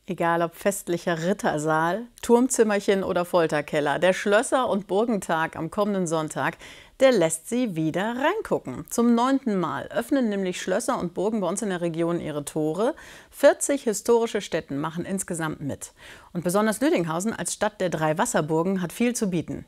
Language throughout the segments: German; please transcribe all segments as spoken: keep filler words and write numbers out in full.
Egal ob festlicher Rittersaal, Turmzimmerchen oder Folterkeller, der Schlösser- und Burgentag am kommenden Sonntag, der lässt Sie wieder reingucken. Zum neunten Mal öffnen nämlich Schlösser und Burgen bei uns in der Region ihre Tore. vierzig historische Stätten machen insgesamt mit. Und besonders Lüdinghausen als Stadt der drei Wasserburgen hat viel zu bieten.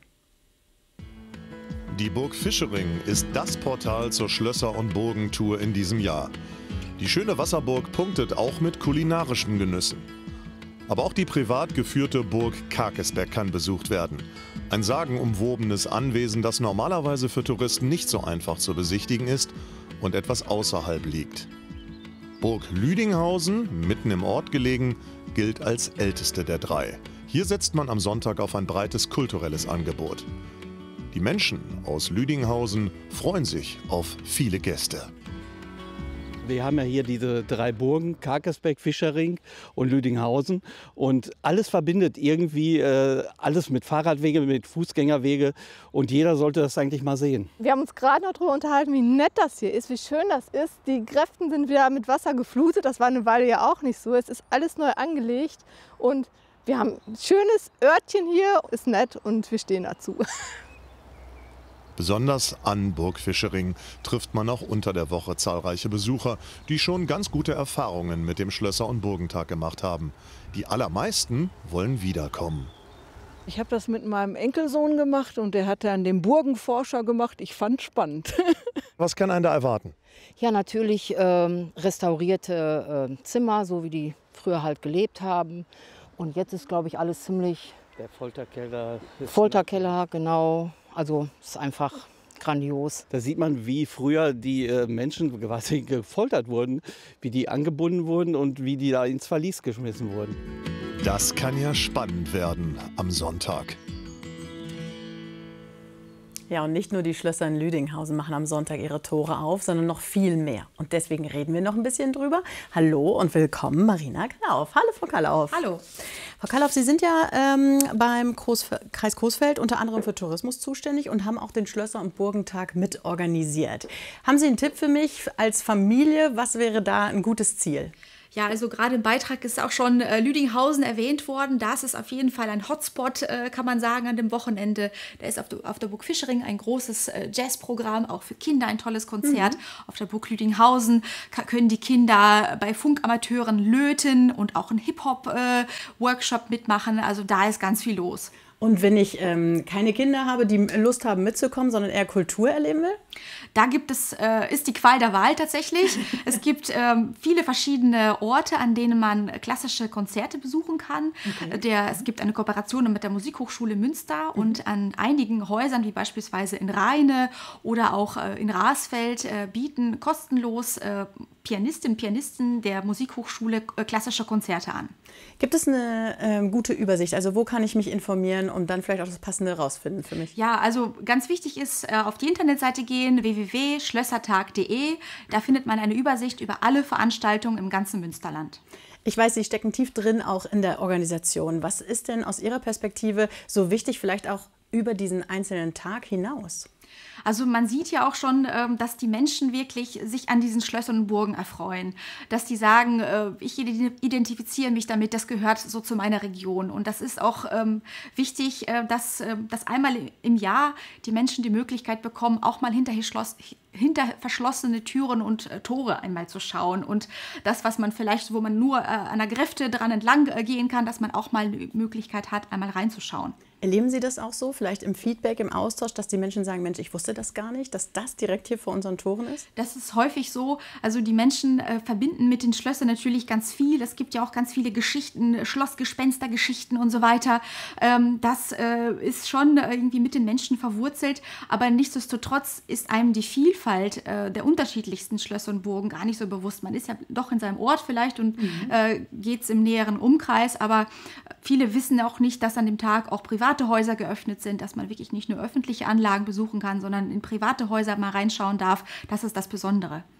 Die Burg Vischering ist das Portal zur Schlösser- und Burgentour in diesem Jahr. Die schöne Wasserburg punktet auch mit kulinarischen Genüssen. Aber auch die privat geführte Burg Karkesbeck kann besucht werden. Ein sagenumwobenes Anwesen, das normalerweise für Touristen nicht so einfach zu besichtigen ist und etwas außerhalb liegt. Burg Lüdinghausen, mitten im Ort gelegen, gilt als älteste der drei. Hier setzt man am Sonntag auf ein breites kulturelles Angebot. Die Menschen aus Lüdinghausen freuen sich auf viele Gäste. Wir haben ja hier diese drei Burgen, Karkesbeck, Vischering und Lüdinghausen. Und alles verbindet irgendwie, äh, alles mit Fahrradwege, mit Fußgängerwege. Und jeder sollte das eigentlich mal sehen. Wir haben uns gerade noch darüber unterhalten, wie nett das hier ist, wie schön das ist. Die Gräften sind wieder mit Wasser geflutet. Das war eine Weile ja auch nicht so. Es ist alles neu angelegt. Und wir haben ein schönes Örtchen hier, ist nett und wir stehen dazu. Besonders an Burg Vischering trifft man auch unter der Woche zahlreiche Besucher, die schon ganz gute Erfahrungen mit dem Schlösser- und Burgentag gemacht haben. Die allermeisten wollen wiederkommen. Ich habe das mit meinem Enkelsohn gemacht und der hat dann den Burgenforscher gemacht. Ich fand es spannend. Was kann einen da erwarten? Ja, natürlich ähm, restaurierte äh, Zimmer, so wie die früher halt gelebt haben. Und jetzt ist, glaube ich, alles ziemlich... Der Folterkeller. Folterkeller, genau. Also es ist einfach grandios. Da sieht man, wie früher die äh, Menschen quasi gefoltert wurden, wie die angebunden wurden und wie die da ins Verlies geschmissen wurden. Das kann ja spannend werden am Sonntag. Ja, und nicht nur die Schlösser in Lüdinghausen machen am Sonntag ihre Tore auf, sondern noch viel mehr. Und deswegen reden wir noch ein bisschen drüber. Hallo und willkommen, Marina Kallauf. Hallo, Frau Kallauf. Hallo. Frau Kallauf, Sie sind ja ähm, beim Großf- Kreis Coesfeld unter anderem für Tourismus zuständig und haben auch den Schlösser- und Burgentag mit organisiert. Haben Sie einen Tipp für mich als Familie? Was wäre da ein gutes Ziel? Ja, also gerade im Beitrag ist auch schon äh, Lüdinghausen erwähnt worden. Das ist auf jeden Fall ein Hotspot, äh, kann man sagen, an dem Wochenende. Da ist auf, de, auf der Burg Vischering ein großes äh, Jazzprogramm, auch für Kinder ein tolles Konzert. Mhm. Auf der Burg Lüdinghausen ka- können die Kinder bei Funkamateuren löten und auch einen Hip-Hop-Workshop äh, mitmachen. Also da ist ganz viel los. Und wenn ich ähm, keine Kinder habe, die Lust haben mitzukommen, sondern eher Kultur erleben will? Da gibt es, äh, ist die Qual der Wahl tatsächlich. Es gibt ähm, viele verschiedene Orte, an denen man klassische Konzerte besuchen kann. Okay. Der, es gibt eine Kooperation mit der Musikhochschule Münster mhm. und an einigen Häusern, wie beispielsweise in Rheine oder auch äh, in Rasfeld, äh, bieten kostenlos äh, Pianistinnen und Pianisten der Musikhochschule äh, klassische Konzerte an. Gibt es eine ähm, gute Übersicht? Also wo kann ich mich informieren und dann vielleicht auch das Passende rausfinden für mich? Ja, also ganz wichtig ist, äh, auf die Internetseite gehen, w w w punkt schlössertag punkt d e. Da findet man eine Übersicht über alle Veranstaltungen im ganzen Münsterland. Ich weiß, Sie stecken tief drin auch in der Organisation. Was ist denn aus Ihrer Perspektive so wichtig, vielleicht auch über diesen einzelnen Tag hinaus? Also man sieht ja auch schon, dass die Menschen wirklich sich an diesen Schlössern und Burgen erfreuen. Dass die sagen, ich identifiziere mich damit, das gehört so zu meiner Region. Und das ist auch wichtig, dass, dass einmal im Jahr die Menschen die Möglichkeit bekommen, auch mal hinter, Schloss, hinter verschlossene Türen und Tore einmal zu schauen. Und das, was man vielleicht, wo man nur an der Gräfte dran entlang gehen kann, dass man auch mal eine Möglichkeit hat, einmal reinzuschauen. Erleben Sie das auch so, vielleicht im Feedback, im Austausch, dass die Menschen sagen, Mensch, ich wusste das gar nicht, dass das direkt hier vor unseren Toren ist? Das ist häufig so. Also die Menschen äh, verbinden mit den Schlössern natürlich ganz viel. Es gibt ja auch ganz viele Geschichten, Schlossgespenstergeschichten und so weiter. Ähm, das äh, ist schon irgendwie mit den Menschen verwurzelt. Aber nichtsdestotrotz ist einem die Vielfalt äh, der unterschiedlichsten Schlösser und Burgen gar nicht so bewusst. Man ist ja doch in seinem Ort vielleicht und mhm. äh, geht es im näheren Umkreis. Aber viele wissen auch nicht, dass an dem Tag auch privat Häuser geöffnet sind, dass man wirklich nicht nur öffentliche Anlagen besuchen kann, sondern in private Häuser mal reinschauen darf. Das ist das Besondere.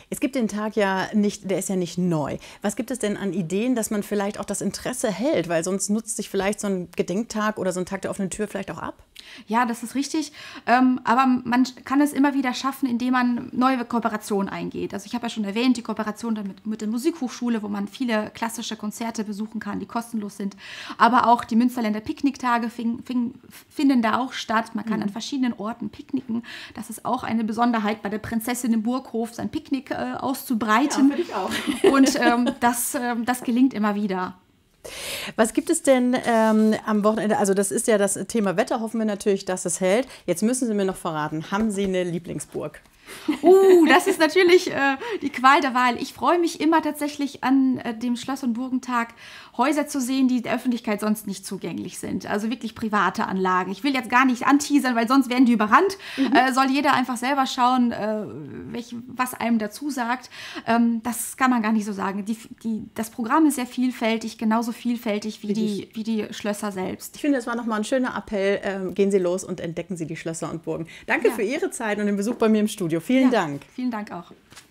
Es gibt den Tag ja nicht, der ist ja nicht neu. Was gibt es denn an Ideen, dass man vielleicht auch das Interesse hält? Weil sonst nutzt sich vielleicht so ein Gedenktag oder so ein Tag der offenen Tür vielleicht auch ab? Ja, das ist richtig. Ähm, aber man kann es immer wieder schaffen, indem man neue Kooperationen eingeht. Also ich habe ja schon erwähnt, die Kooperation damit, mit der Musikhochschule, wo man viele klassische Konzerte besuchen kann, die kostenlos sind. Aber auch die Münsterländer Picknicktage fing, fing, finden da auch statt. Man kann mhm. an verschiedenen Orten picknicken. Das ist auch eine Besonderheit, bei der Prinzessin im Burghof sein Picknick äh, auszubreiten. Ja, finde ich auch. Und ähm, das, äh, das gelingt immer wieder. Was gibt es denn ähm, am Wochenende? Also das ist ja das Thema Wetter, hoffen wir natürlich, dass es hält. Jetzt müssen Sie mir noch verraten, haben Sie eine Lieblingsburg? Uh, das ist natürlich äh, die Qual der Wahl. Ich freue mich immer tatsächlich an äh, dem Schloss- und Burgentag, Häuser zu sehen, die der Öffentlichkeit sonst nicht zugänglich sind. Also wirklich private Anlagen. Ich will jetzt gar nicht anteasern, weil sonst werden die überrannt. Mhm. Äh, soll jeder einfach selber schauen, äh, welch, was einem dazu sagt. Ähm, das kann man gar nicht so sagen. Die, die, das Programm ist sehr vielfältig, genauso vielfältig wie, wie, die, wie die Schlösser selbst. Ich finde, das war nochmal ein schöner Appell. Ähm, gehen Sie los und entdecken Sie die Schlösser und Burgen. Danke ja. für Ihre Zeit und den Besuch bei mir im Studio. Vielen ja, Dank. Vielen Dank auch.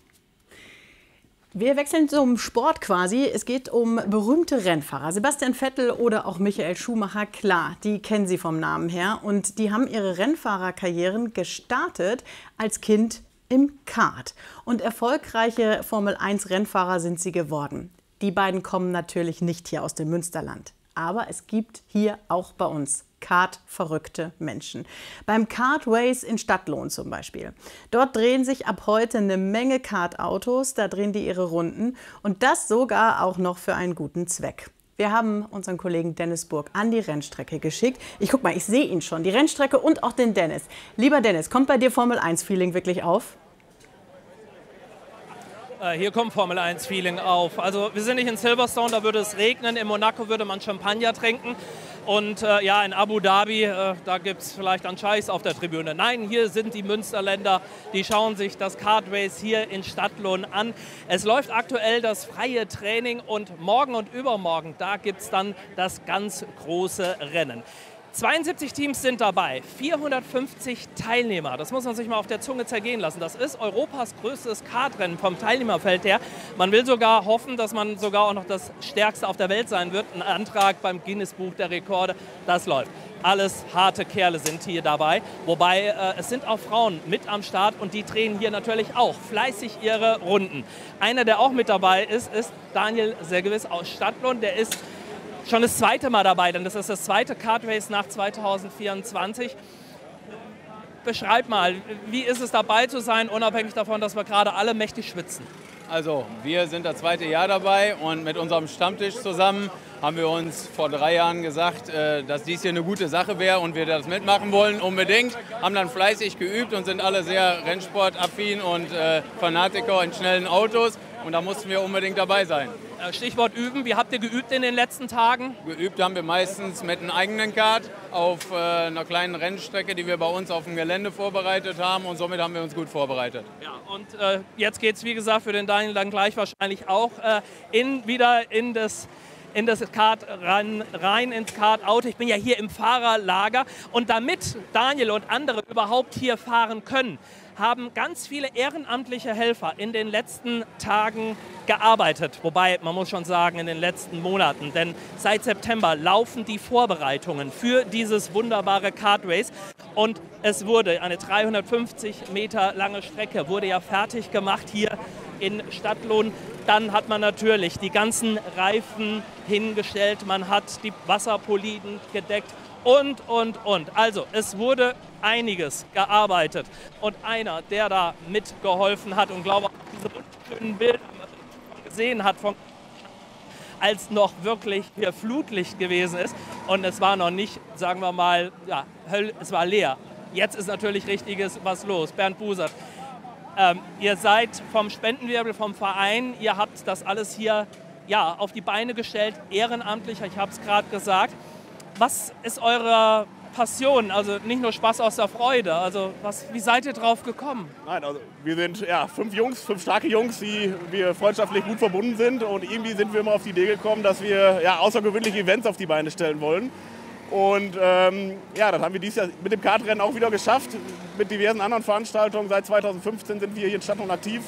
Wir wechseln zum Sport quasi. Es geht um berühmte Rennfahrer. Sebastian Vettel oder auch Michael Schumacher, klar, die kennen Sie vom Namen her. Und die haben ihre Rennfahrerkarrieren gestartet als Kind im Kart. Und erfolgreiche Formel eins Rennfahrer sind sie geworden. Die beiden kommen natürlich nicht hier aus dem Münsterland. Aber es gibt hier auch bei uns Kart-verrückte Menschen. Beim Kart Race in Stadtlohn zum Beispiel. Dort drehen sich ab heute eine Menge Kartautos, da drehen die ihre Runden und das sogar auch noch für einen guten Zweck. Wir haben unseren Kollegen Dennis Burg an die Rennstrecke geschickt. Ich guck mal, ich sehe ihn schon, die Rennstrecke und auch den Dennis. Lieber Dennis, kommt bei dir Formel eins Feeling wirklich auf? Hier kommt Formel eins Feeling auf. Also wir sind nicht in Silverstone, da würde es regnen. In Monaco würde man Champagner trinken. Und äh, ja, in Abu Dhabi, äh, da gibt es vielleicht einen Scheiß auf der Tribüne. Nein, hier sind die Münsterländer, die schauen sich das Kart Race hier in Stadtlohn an. Es läuft aktuell das freie Training und morgen und übermorgen, da gibt es dann das ganz große Rennen. zweiundsiebzig Teams sind dabei, vierhundertfünfzig Teilnehmer. Das muss man sich mal auf der Zunge zergehen lassen. Das ist Europas größtes Kartrennen vom Teilnehmerfeld her. Man will sogar hoffen, dass man sogar auch noch das stärkste auf der Welt sein wird. Ein Antrag beim Guinness-Buch der Rekorde, das läuft. Alles harte Kerle sind hier dabei. Wobei äh, es sind auch Frauen mit am Start und die drehen hier natürlich auch fleißig ihre Runden. Einer, der auch mit dabei ist, ist Daniel Seggewiss aus Stadtlohn. Der ist schon das zweite Mal dabei, denn das ist das zweite Kart Race nach zweitausendvierundzwanzig. Beschreib mal, wie ist es dabei zu sein, unabhängig davon, dass wir gerade alle mächtig schwitzen? Also, wir sind das zweite Jahr dabei und mit unserem Stammtisch zusammen haben wir uns vor drei Jahren gesagt, dass dies hier eine gute Sache wäre und wir das mitmachen wollen unbedingt. Haben dann fleißig geübt und sind alle sehr rennsportaffin und Fanatiker in schnellen Autos und da mussten wir unbedingt dabei sein. Stichwort üben, wie habt ihr geübt in den letzten Tagen? Geübt haben wir meistens mit einem eigenen Kart auf äh, einer kleinen Rennstrecke, die wir bei uns auf dem Gelände vorbereitet haben und somit haben wir uns gut vorbereitet. Ja, und äh, jetzt geht es wie gesagt für den Daniel dann gleich wahrscheinlich auch äh, in, wieder in das in das Kart rein, rein ins Kartauto. Ich bin ja hier im Fahrerlager und damit Daniel und andere überhaupt hier fahren können, haben ganz viele ehrenamtliche Helfer in den letzten Tagen gearbeitet. Wobei, man muss schon sagen, in den letzten Monaten. Denn seit September laufen die Vorbereitungen für dieses wunderbare Kart Race. Und es wurde eine dreihundertfünfzig Meter lange Strecke, wurde ja fertig gemacht hier in Stadtlohn. Dann hat man natürlich die ganzen Reifen hingestellt, man hat die Wasserpoliden gedeckt und, und, und. Also es wurde einiges gearbeitet. Und einer, der da mitgeholfen hat und glaube, diese wunderschönen Bilder gesehen hat, von, als noch wirklich hier Flutlicht gewesen ist und es war noch nicht, sagen wir mal, ja, es war leer. Jetzt ist natürlich richtiges was los. Bernd Busert. Ähm, ihr seid vom Spendenwirbel, vom Verein, ihr habt das alles hier ja, auf die Beine gestellt, ehrenamtlich, ich habe es gerade gesagt. Was ist eure Passion, also nicht nur Spaß aus der Freude, also was, wie seid ihr drauf gekommen? Nein, also wir sind ja, fünf Jungs, fünf starke Jungs, die wir freundschaftlich gut verbunden sind und irgendwie sind wir immer auf die Idee gekommen, dass wir ja, außergewöhnliche Events auf die Beine stellen wollen. Und ähm, ja, das haben wir dieses Jahr mit dem Kartrennen auch wieder geschafft, mit diversen anderen Veranstaltungen. Seit zweitausendfünfzehn sind wir hier in Stadtlohn aktiv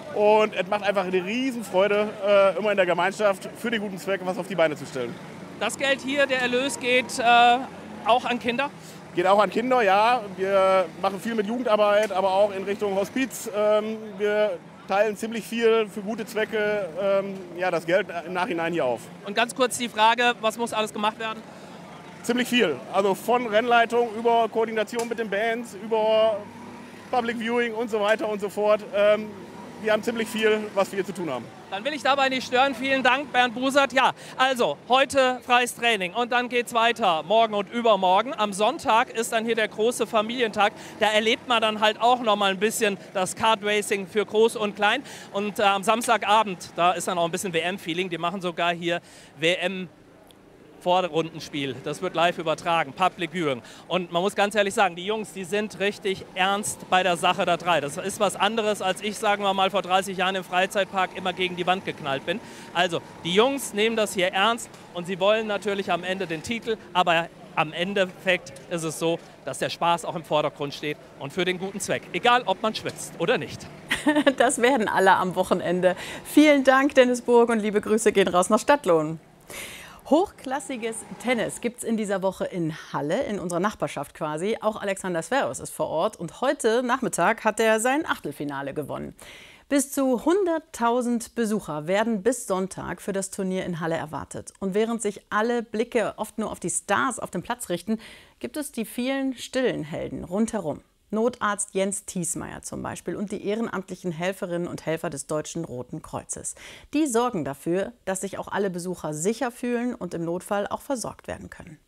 Und es macht einfach eine Riesenfreude, äh, immer in der Gemeinschaft für den guten Zweck was auf die Beine zu stellen. Das Geld hier, der Erlös, geht äh, auch an Kinder? Geht auch an Kinder, ja. Wir machen viel mit Jugendarbeit, aber auch in Richtung Hospiz. Ähm, wir teilen ziemlich viel für gute Zwecke, ähm, ja, das Geld im Nachhinein hier auf. Und ganz kurz die Frage, was muss alles gemacht werden? Ziemlich viel. Also von Rennleitung über Koordination mit den Bands, über Public Viewing und so weiter und so fort. Ähm, wir haben ziemlich viel, was wir hier zu tun haben. Dann will ich dabei nicht stören. Vielen Dank, Bernd Busert. Ja, also heute freies Training und dann geht's weiter. Morgen und übermorgen. Am Sonntag ist dann hier der große Familientag. Da erlebt man dann halt auch noch mal ein bisschen das Kartracing für Groß und Klein. Und äh, am Samstagabend, da ist dann auch ein bisschen W M-Feeling. Die machen sogar hier W M Vorrundenspiel. Das wird live übertragen, Public Viewing. Und man muss ganz ehrlich sagen, die Jungs, die sind richtig ernst bei der Sache der drei. Das ist was anderes, als ich, sagen wir mal, vor dreißig Jahren im Freizeitpark immer gegen die Wand geknallt bin. Also, die Jungs nehmen das hier ernst und sie wollen natürlich am Ende den Titel, aber am Endeffekt ist es so, dass der Spaß auch im Vordergrund steht und für den guten Zweck. Egal, ob man schwitzt oder nicht. Das werden alle am Wochenende. Vielen Dank, Dennis Burg, und liebe Grüße gehen raus nach Stadtlohn. Hochklassiges Tennis gibt es in dieser Woche in Halle, in unserer Nachbarschaft quasi. Auch Alexander Zverev ist vor Ort und heute Nachmittag hat er sein Achtelfinale gewonnen. Bis zu hunderttausend Besucher werden bis Sonntag für das Turnier in Halle erwartet. Und während sich alle Blicke oft nur auf die Stars auf dem Platz richten, gibt es die vielen stillen Helden rundherum. Notarzt Jens Thiesmeier zum Beispiel und die ehrenamtlichen Helferinnen und Helfer des Deutschen Roten Kreuzes. Die sorgen dafür, dass sich auch alle Besucher sicher fühlen und im Notfall auch versorgt werden können.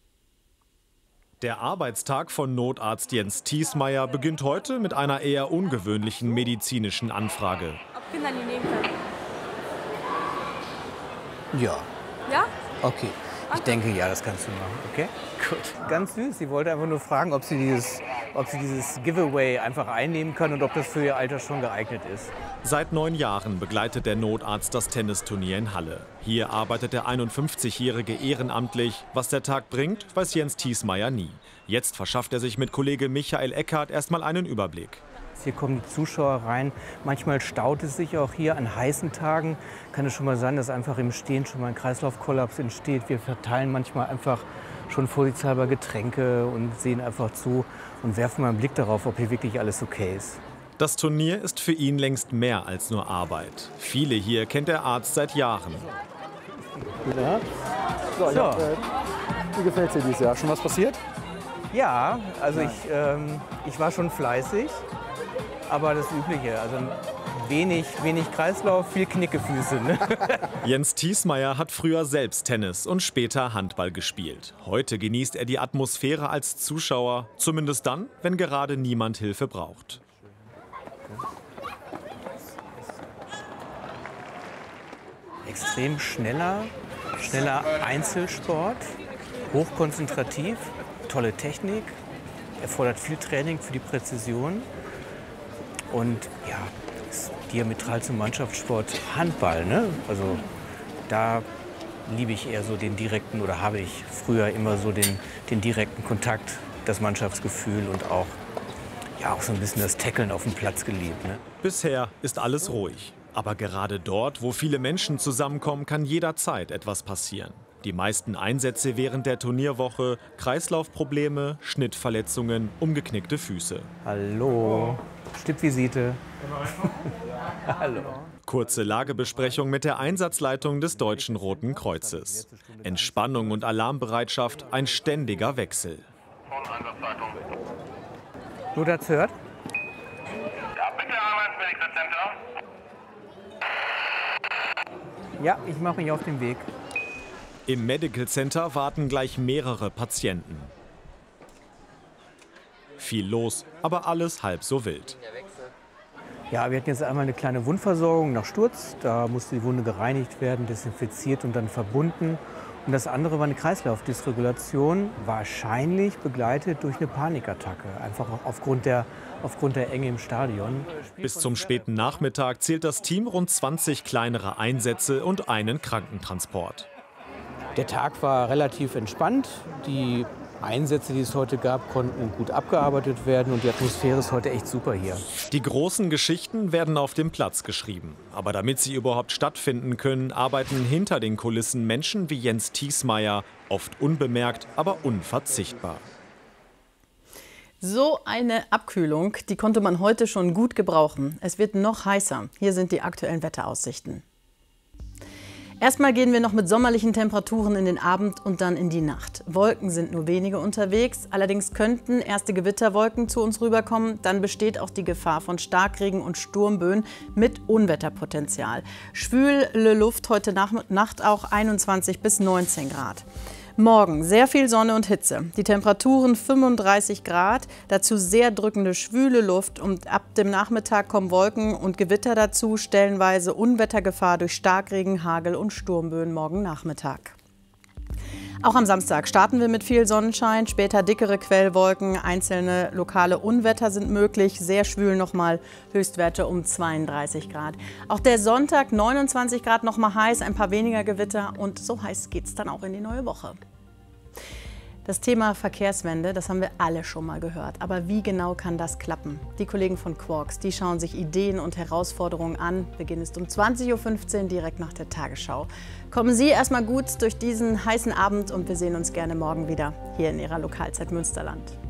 Der Arbeitstag von Notarzt Jens Thiesmeier beginnt heute mit einer eher ungewöhnlichen medizinischen Anfrage. Ob Kinder die nehmen können? Ja. Ja? Okay. Ich denke, ja, das kannst du machen, okay? Gut. Ganz süß. Sie wollte einfach nur fragen, ob sie dieses, ob sie dieses Giveaway einfach einnehmen kann und ob das für ihr Alter schon geeignet ist. Seit neun Jahren begleitet der Notarzt das Tennisturnier in Halle. Hier arbeitet der einundfünfzigjährige ehrenamtlich. Was der Tag bringt, weiß Jens Thiesmeier nie. Jetzt verschafft er sich mit Kollege Michael Eckhardt erstmal einen Überblick. Hier kommen die Zuschauer rein. Manchmal staut es sich auch hier an heißen Tagen. Kann es schon mal sein, dass einfach im Stehen schon mal ein Kreislaufkollaps entsteht. Wir verteilen manchmal einfach schon vorsichtshalber Getränke und sehen einfach zu und werfen mal einen Blick darauf, ob hier wirklich alles okay ist. Das Turnier ist für ihn längst mehr als nur Arbeit. Viele hier kennt der Arzt seit Jahren. Ja. So, so. Hab, äh, wie gefällt es dir dieses Jahr? Schon was passiert? Ja, also ich, ähm, ich war schon fleißig. Aber das Übliche, also wenig, wenig Kreislauf, viel Knickefüße. Ne? Jens Thiesmeier hat früher selbst Tennis und später Handball gespielt. Heute genießt er die Atmosphäre als Zuschauer, zumindest dann, wenn gerade niemand Hilfe braucht. Extrem schneller, schneller Einzelsport, hochkonzentrativ, tolle Technik, erfordert viel Training für die Präzision. Und ja, ist diametral zum Mannschaftssport Handball. Ne? Also da liebe ich eher so den direkten oder habe ich früher immer so den, den direkten Kontakt, das Mannschaftsgefühl und auch, ja, auch so ein bisschen das Tackeln auf dem Platz geliebt. Ne? Bisher ist alles ruhig. Aber gerade dort, wo viele Menschen zusammenkommen, kann jederzeit etwas passieren. Die meisten Einsätze während der Turnierwoche, Kreislaufprobleme, Schnittverletzungen, umgeknickte Füße. Hallo, Stippvisite. Hallo. Kurze Lagebesprechung mit der Einsatzleitung des Deutschen Roten Kreuzes. Entspannung und Alarmbereitschaft, ein ständiger Wechsel. Notarzt hört? Ja, bitte einmal ins Medical Center. Ja, ich mache mich auf den Weg. Im Medical Center warten gleich mehrere Patienten. Viel los, aber alles halb so wild. Ja, wir hatten jetzt einmal eine kleine Wundversorgung nach Sturz. Da musste die Wunde gereinigt werden, desinfiziert und dann verbunden. Und das andere war eine Kreislaufdysregulation, wahrscheinlich begleitet durch eine Panikattacke, einfach aufgrund der, aufgrund der Enge im Stadion. Bis zum späten Nachmittag zählt das Team rund zwanzig kleinere Einsätze und einen Krankentransport. Der Tag war relativ entspannt. Die Einsätze, die es heute gab, konnten gut abgearbeitet werden und die Atmosphäre ist heute echt super hier. Die großen Geschichten werden auf dem Platz geschrieben. Aber damit sie überhaupt stattfinden können, arbeiten hinter den Kulissen Menschen wie Jens Thiesmeier, oft unbemerkt, aber unverzichtbar. So eine Abkühlung, die konnte man heute schon gut gebrauchen. Es wird noch heißer. Hier sind die aktuellen Wetteraussichten. Erstmal gehen wir noch mit sommerlichen Temperaturen in den Abend und dann in die Nacht. Wolken sind nur wenige unterwegs, allerdings könnten erste Gewitterwolken zu uns rüberkommen. Dann besteht auch die Gefahr von Starkregen und Sturmböen mit Unwetterpotenzial. Schwüle Luft heute Nacht auch einundzwanzig bis neunzehn Grad. Morgen sehr viel Sonne und Hitze. Die Temperaturen fünfunddreißig Grad, dazu sehr drückende schwüle Luft und ab dem Nachmittag kommen Wolken und Gewitter dazu, stellenweise Unwettergefahr durch Starkregen, Hagel und Sturmböen morgen Nachmittag. Auch am Samstag starten wir mit viel Sonnenschein, später dickere Quellwolken, einzelne lokale Unwetter sind möglich, sehr schwül nochmal, Höchstwerte um zweiunddreißig Grad. Auch der Sonntag neunundzwanzig Grad nochmal heiß, ein paar weniger Gewitter und so heiß geht es dann auch in die neue Woche. Das Thema Verkehrswende, das haben wir alle schon mal gehört. Aber wie genau kann das klappen? Die Kollegen von Quarks, die schauen sich Ideen und Herausforderungen an. Beginn ist um zwanzig Uhr fünfzehn direkt nach der Tagesschau. Kommen Sie erstmal gut durch diesen heißen Abend und wir sehen uns gerne morgen wieder hier in Ihrer Lokalzeit Münsterland.